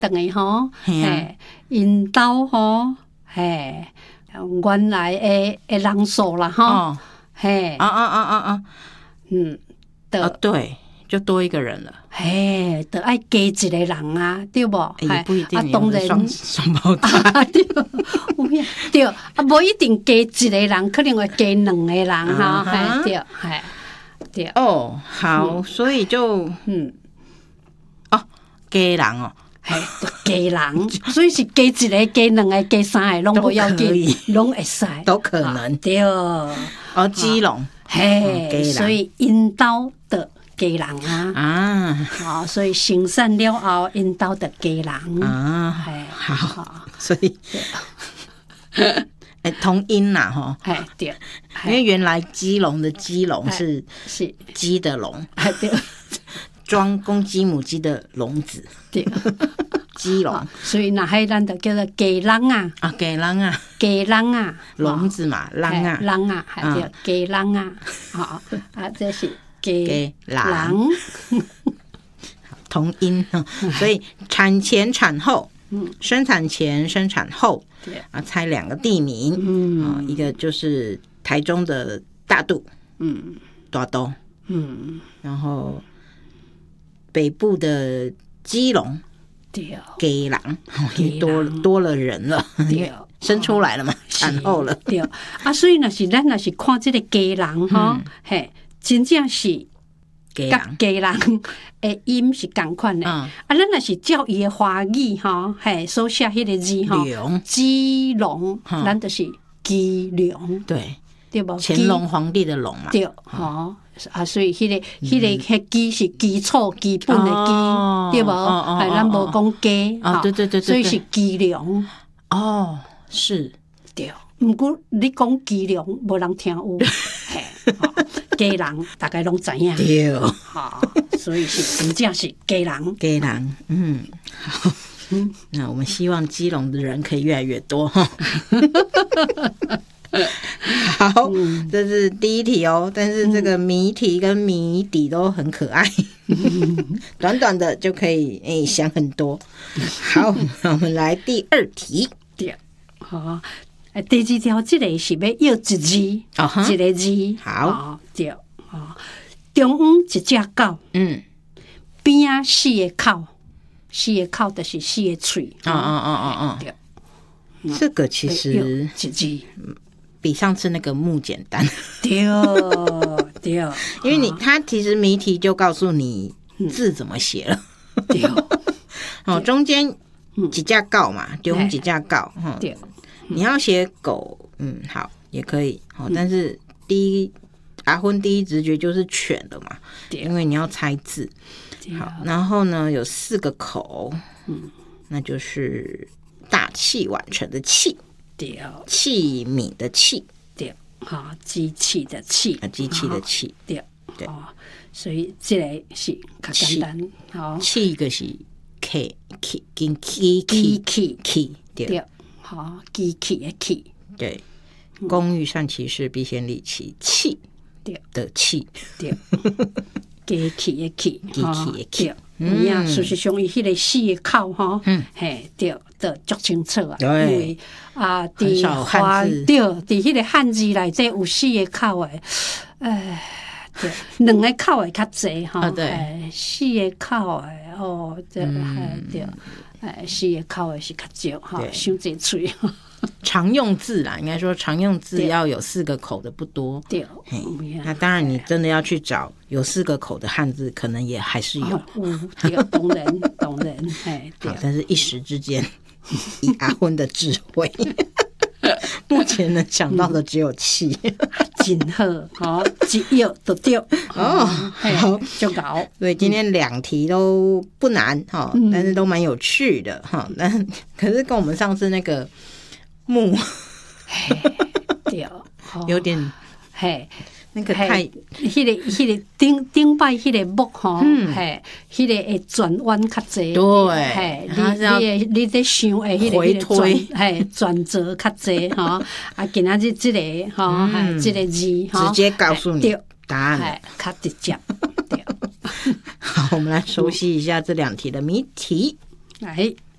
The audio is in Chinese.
等于吼，嘿，因兜吼，嘿，原来的人数啦，吼，嘿， 对，就多一个人了。 嘿，就爱加一个人啊，对不？ 也不一定， 当然双胞胎， 对，有影对，无一定加一个人，可能会加两个人哈，嘿，对，嘿，对。 哦，好，所以就加人哦。 嘿，加人，所以是加一个、加两个、加三个，拢无要紧，拢会使， 都可能。 对， 基隆， 嘿，所以因兜的加人啊，所以生产了后，因兜的加人啊，好，所以同音啦，哈， 对， 因为原来基隆的基隆是鸡的笼， 对。 装公鸡母鸡的笼子， 对， 鸡笼， 所以那海咱就叫做鸡笼啊， 鸡笼啊， 鸡笼啊， 笼子嘛，笼啊， 笼啊，还叫鸡笼啊，这是鸡笼， 同音所以产前产后，生产前生产后，猜两个地名，一个就是台中的大肚，大肚，然后北部的基隆， 对， 鸡笼也多了人了，因为生出来了嘛，产后了， 对所以咱若是看这个鸡笼哈，嘿，真正是甲鸡笼的音是同款的，咱若是照伊的华语哈，嘿，所写迄个字哈，基隆，咱就是基隆，对不？ 乾隆皇帝的隆嘛， 对，所以迄个基是基础基本的基，对无？咱无讲鸡， 对， 所以是基隆。 是， 对。毋过你讲基隆，无人听有，鸡人大概拢知影。 对， 所以是真正是鸡人。 鸡人，好。那我们希望基隆的人可以越来越多哈。好，这是第一题哦，但是这个谜题跟谜底都很可爱，短短的就可以想很多。好，那我们来第二题。 对，好，第二条这个是要要一字，一个字。 好， 对，中央一只狗，边啊四个口，四个口就是四个嘴。对， 这个其实一字。 比上次那个木简单， 对， 因为它其实谜题就告诉你字怎么写了， 对， 中间几架告嘛，丢几架告， 对， 你要写狗，好也可以，但是阿昏第一直觉就是犬了嘛，因为你要猜字，好，然后呢有4个口，那就是大器晚成的器。器皿的器， 对，机器的器， 机器的器， 对，所以这个是较简单， 器个是 K 跟 K 对， 机器的器， 对，工欲善其事，必先利其器，对的器， 对，机器的器， 机器的器。 事实上，伊迄个4个口对，都足清楚啊。因为伫华对，伫迄个汉字内底有4个口诶，对，2个口诶较济对，4个口诶对，4个口诶是较少伤济喙。 常用字啦，应该说常用字要有4个口的不多。对，那当然你真的要去找有4个口的汉字，可能也还是有。 对，当然， 好，但是一时之间，以阿昏的智慧，目前能想到的只有气。 真好，一药就对。 好， 就搞。 所以今天2题都不难但是都蛮有趣的但可是跟我们上次那个。木对，有点那个太迄个顶摆迄个木迄个会转弯较济， 对， 你在想诶，迄个回推转折较济今仔日这个这个字直接告诉你答案， 较直接。 好，我们来熟悉一下这2题的谜题。 来。